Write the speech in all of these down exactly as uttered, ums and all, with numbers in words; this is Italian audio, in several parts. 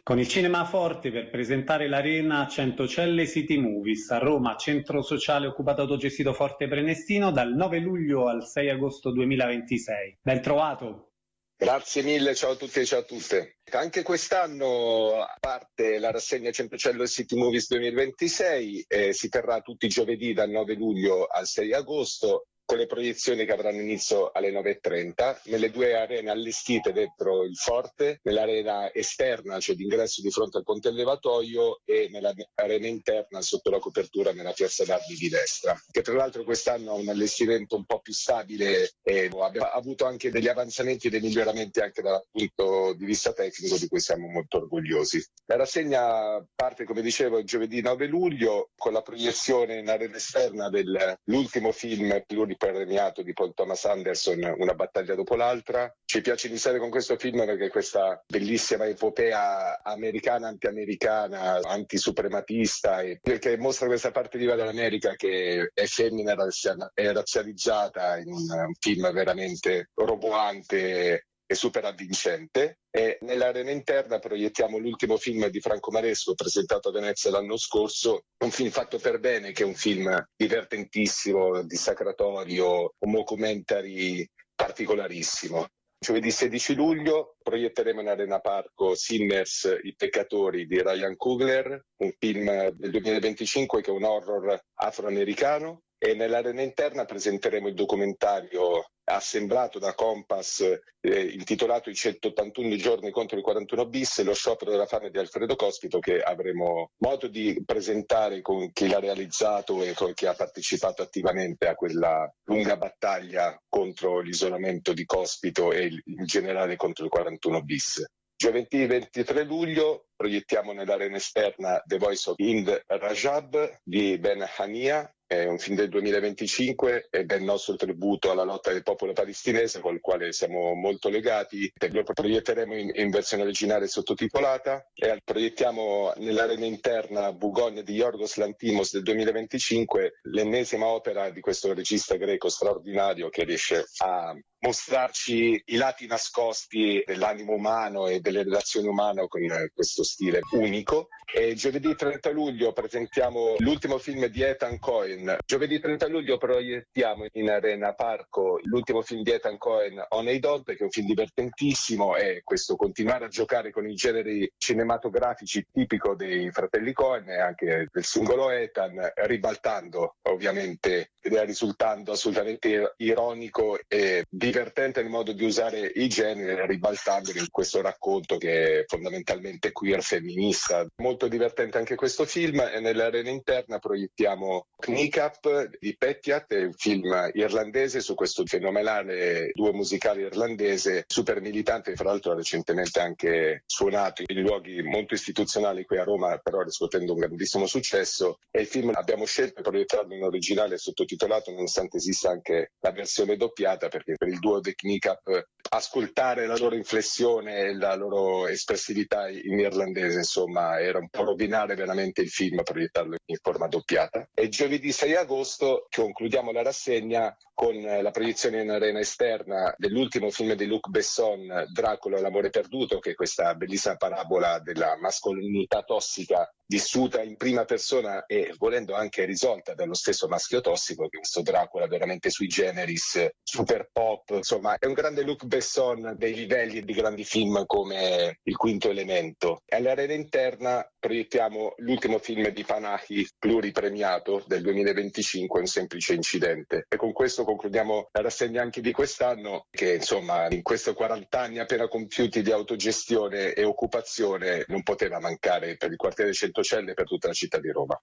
Con il Cinema Forte per presentare l'Arena Centocelle City Movies a Roma, centro sociale occupato autogestito Forte Prenestino, dal nove luglio al sei agosto duemilaventisei. Ben trovato! Grazie mille, ciao a tutti e ciao a tutte. Anche quest'anno, a parte la rassegna Centocelle City Movies duemilaventisei, eh, si terrà tutti i giovedì dal nove luglio al sei agosto, con le proiezioni che avranno inizio alle nove e trenta, nelle due arene allestite dentro il Forte, nell'arena esterna, cioè d'ingresso di fronte al ponte levatoio, e nell'arena interna sotto la copertura nella piazza d'Armi di destra, che tra l'altro quest'anno ha un allestimento un po' più stabile e abbiamo avuto anche degli avanzamenti e dei miglioramenti anche dal punto di vista tecnico, di cui siamo molto orgogliosi. La rassegna parte, come dicevo, giovedì nove luglio con la proiezione in arena esterna dell'ultimo film pluripremiato di Paul Thomas Anderson, Una battaglia dopo l'altra. Ci piace iniziare con questo film perché questa bellissima epopea americana, anti-americana, antisuprematista, e perché mostra questa parte viva dell'America che è femmina e razzializzata in un film veramente roboante e super avvincente. E nell'arena interna proiettiamo l'ultimo film di Franco Maresco, presentato a Venezia l'anno scorso, un film fatto per bene, che è un film divertentissimo, dissacratorio, un mockumentary particolarissimo. Giovedì sedici luglio proietteremo in Arena Parco Sinners, I peccatori di Ryan Coogler, un film del duemilaventicinque che è un horror afroamericano, e nell'arena interna presenteremo il documentario assemblato da Compass eh, intitolato I centottantuno giorni contro il quarantuno bis, lo sciopero della fame di Alfredo Cospito, che avremo modo di presentare con chi l'ha realizzato e con chi ha partecipato attivamente a quella lunga battaglia contro l'isolamento di Cospito e in generale contro il quarantuno bis. Giovedì ventitré luglio proiettiamo nell'arena esterna The Voice of Hind Rajab di Ben Hania. È un film del duemilaventicinque ed è il nostro tributo alla lotta del popolo palestinese, con il quale siamo molto legati. Lo proietteremo in, in versione originale sottotitolata, e proiettiamo nell'arena interna Bugon di Yorgos Lanthimos del duemilaventicinque, l'ennesima opera di questo regista greco straordinario che riesce a mostrarci i lati nascosti dell'animo umano e delle relazioni umane con questo stile unico. E giovedì trenta luglio presentiamo l'ultimo film di Ethan Coen. Giovedì trenta luglio proiettiamo in Arena Parco l'ultimo film di Ethan Coen, On a Dog, che è un film divertentissimo, e questo continuare a giocare con i generi cinematografici tipico dei fratelli Coen e anche del singolo Ethan, ribaltando ovviamente, risultando assolutamente ironico e divertente nel modo di usare i generi, ribaltandoli in questo racconto che è fondamentalmente queer femminista. Molto divertente anche questo film. E nell'arena interna proiettiamo Kneecap di Pettiat, un film irlandese su questo fenomenale duo musicale irlandese super militante, fra l'altro ha recentemente anche suonato in luoghi molto istituzionali qui a Roma, però riscuotendo un grandissimo successo. E il film abbiamo scelto di proiettarlo in originale sottotitolato, nonostante esista anche la versione doppiata, perché per il duo The Kneecap ascoltare la loro inflessione e la loro espressività in irlandese, insomma, era un po' rovinare veramente il film, proiettarlo in forma doppiata. E giovedì sei agosto concludiamo la rassegna con la proiezione in arena esterna dell'ultimo film di Luc Besson, Dracula, l'amore perduto, che è questa bellissima parabola della mascolinità tossica vissuta in prima persona e volendo anche risolta dallo stesso maschio tossico, che è questo Dracula veramente sui generis, super pop. Insomma, è un grande Luc Besson dei livelli di grandi film come Il Quinto Elemento. E all'arena interna proiettiamo l'ultimo film di Panahi, pluripremiato, del duemilaventicinque, Un semplice incidente. E con questo concludiamo la rassegna anche di quest'anno, che insomma in questi quaranta anni appena compiuti di autogestione e occupazione non poteva mancare per il quartiere Centocelle e per tutta la città di Roma.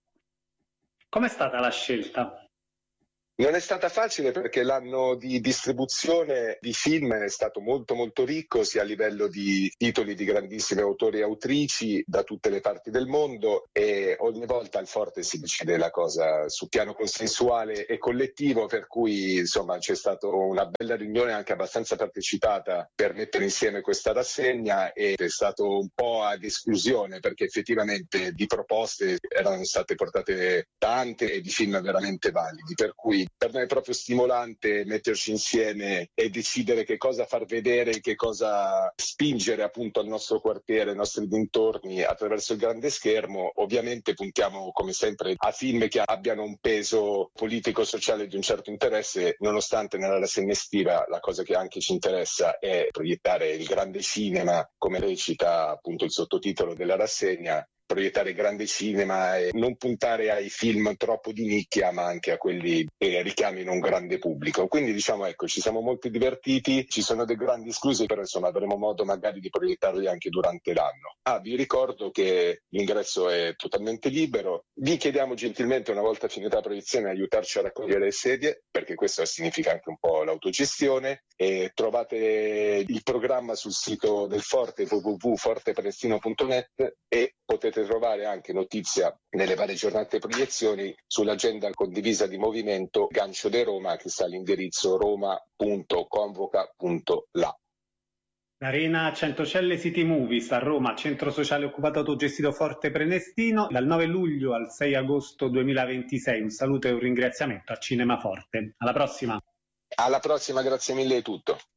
Com'è stata la scelta? Non è stata facile perché l'anno di distribuzione di film è stato molto molto ricco, sia a livello di titoli di grandissimi autori e autrici da tutte le parti del mondo, e ogni volta al Forte si decide la cosa su piano consensuale e collettivo, per cui insomma c'è stata una bella riunione anche abbastanza partecipata per mettere insieme questa rassegna, e è stato un po' ad esclusione perché effettivamente di proposte erano state portate tante e di film veramente validi, per cui quindi per noi è proprio stimolante metterci insieme e decidere che cosa far vedere, che cosa spingere appunto al nostro quartiere, ai nostri dintorni attraverso il grande schermo. Ovviamente puntiamo come sempre a film che abbiano un peso politico-sociale di un certo interesse, nonostante nella rassegna estiva la cosa che anche ci interessa è proiettare il grande cinema, come recita appunto il sottotitolo della rassegna, proiettare grande cinema e non puntare ai film troppo di nicchia, ma anche a quelli che richiamino un grande pubblico. Quindi diciamo, ecco, ci siamo molto divertiti, ci sono dei grandi esclusi, però insomma avremo modo magari di proiettarli anche durante l'anno. Ah, vi ricordo che l'ingresso è totalmente libero, vi chiediamo gentilmente, una volta finita la proiezione, aiutarci a raccogliere le sedie, perché questo significa anche un po' l'autogestione, e trovate il programma sul sito del Forte, w w w punto forte prestino punto net, e potete trovare anche notizia nelle varie giornate e proiezioni sull'agenda condivisa di movimento Gancio de Roma, che sta all'indirizzo roma punto convoca punto l a. L'Arena Centocelle City Movies a Roma, centro sociale occupato autogestito Forte Prenestino, dal nove luglio al sei agosto duemilaventisei. Un saluto e un ringraziamento a Cinema Forte. Alla prossima. Alla prossima, grazie mille, è tutto.